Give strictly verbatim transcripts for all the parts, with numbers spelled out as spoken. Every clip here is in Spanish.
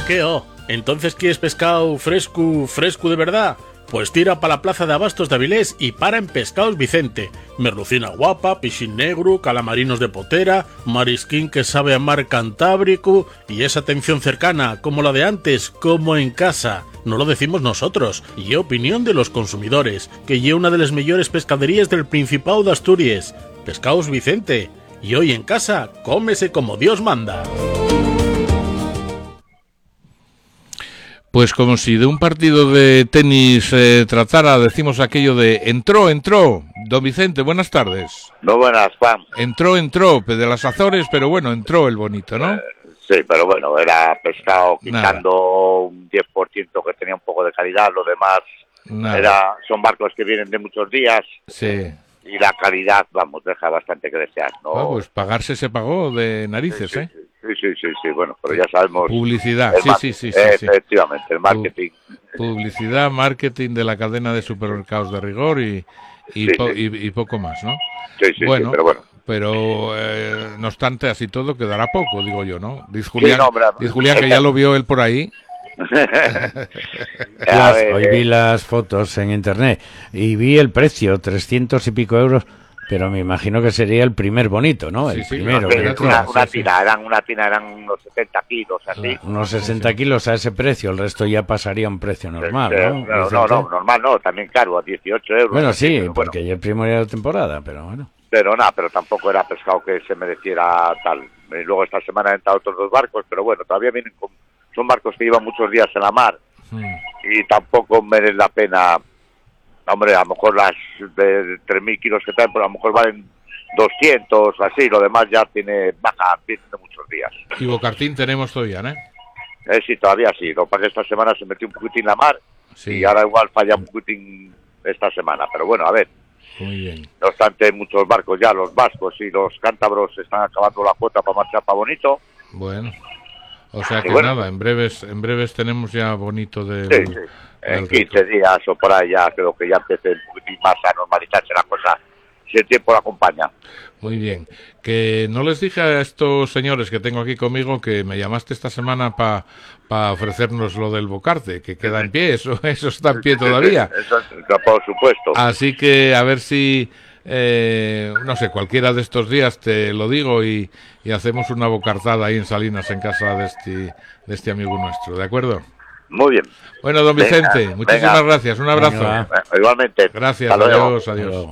¿Qué oh? ¿Entonces quieres pescado fresco, fresco de verdad? Pues tira pa la plaza de Abastos de Avilés y para en Pescaos Vicente. Merlucina guapa, pichín negro, calamarinos de potera, marisquín que sabe a mar Cantábrico y esa atención cercana, como la de antes, como en casa. No lo decimos nosotros, y opinión de los consumidores, que lle una de las mejores pescaderías del Principado de Asturias. Pescaos Vicente. Y hoy en casa, cómese como Dios manda. Pues como si de un partido de tenis eh, tratara, decimos aquello de entró, entró. Don Vicente, buenas tardes. No buenas, Juan. Entró, entró, de las Azores, pero bueno, entró el bonito, ¿no? Eh, sí, pero bueno, era pescado quitando Nada. un diez por ciento que tenía un poco de calidad, lo demás era, son barcos que vienen de muchos días. Sí. Y la calidad, vamos, deja bastante que desear, ¿no? Ah, pues pagarse se pagó de narices, sí, sí, ¿eh? Sí. Sí, sí, sí, sí, bueno, pero ya sabemos... Publicidad, sí, sí, sí, sí. Efectivamente, el marketing. Publicidad, marketing de la cadena de supermercados de rigor y, y, sí, po sí. y, y poco más, ¿no? Sí, sí, bueno, sí, pero bueno. Pero, eh, no obstante, así todo quedará poco, digo yo, ¿no? Dice Julián, sí, no, hombre, dice Julián que ya lo vio él por ahí. las, hoy vi las fotos en internet y vi el precio, trescientos y pico euros. Pero me imagino que sería el primer bonito, ¿no? Sí, el sí, primero. No, que una, una, una tina, eran una tina, eran unos setenta kilos, así. Unos sesenta kilos a ese precio, el resto ya pasaría a un precio normal, sí, ¿no? No, no, no, normal no, también caro, a dieciocho euros. Bueno, sí, pero porque bueno. ya el primer día de temporada, pero bueno. Pero nada, pero tampoco era pescado que se mereciera tal. Y luego esta semana han entrado otros dos barcos, pero bueno, todavía vienen con... Son barcos que llevan muchos días en la mar mm. y tampoco merecen la pena. Hombre, a lo mejor las de tres mil kilos que traen, pero a lo mejor valen doscientos, así, lo demás ya tiene baja, vienen de muchos días. Y Bocartín tenemos todavía, ¿no? Eh, sí, todavía sí, lo que pasa es que esta semana se metió un poquitín en la mar sí. y ahora igual falla un poquitín esta semana, pero bueno, a ver. Muy bien. No obstante, muchos barcos ya, los vascos y los cántabros están acabando la cuota para marchar para Bonito. Bueno, o sea que bueno, nada, en breves en breves tenemos ya Bonito del... Sí, sí. En quince días o por ahí ya creo que ya empiece un poquitín más a normalizarse la cosa, si el tiempo la acompaña. Muy bien. Que no les dije a estos señores que tengo aquí conmigo que me llamaste esta semana para pa ofrecernos lo del Bocarte, que queda en pie, eso, eso está en pie todavía. Eso, por supuesto. Así que a ver si, eh, no sé, cualquiera de estos días te lo digo y, y hacemos una bocartada ahí en Salinas, en casa de este, de este amigo nuestro, ¿de acuerdo? Muy bien. Bueno, don Vicente, venga, muchísimas venga. gracias, un abrazo. Venga. Igualmente. Gracias, adiós, adiós.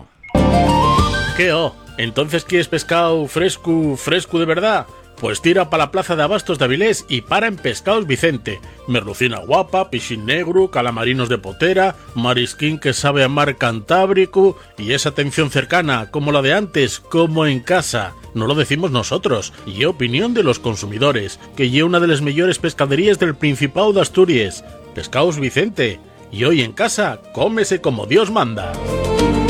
¿Qué oh? ¿Entonces quieres pescado fresco, fresco de verdad? Pues tira pa la plaza de Abastos de Avilés y para en Pescaos Vicente. Merlucina guapa, pichín negro, calamarinos de potera, marisquín que sabe a mar Cantábrico y esa atención cercana, como la de antes, como en casa. No lo decimos nosotros, y opinión de los consumidores, que lle una de las mejores pescaderías del Principado de Asturias. Pescaos Vicente. Y hoy en casa, cómese como Dios manda.